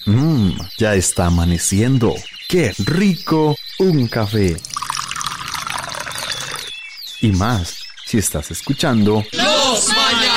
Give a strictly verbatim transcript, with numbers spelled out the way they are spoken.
Mmm, ya está amaneciendo. ¡Qué rico un café! Y más, si estás escuchando Los Mañaneros.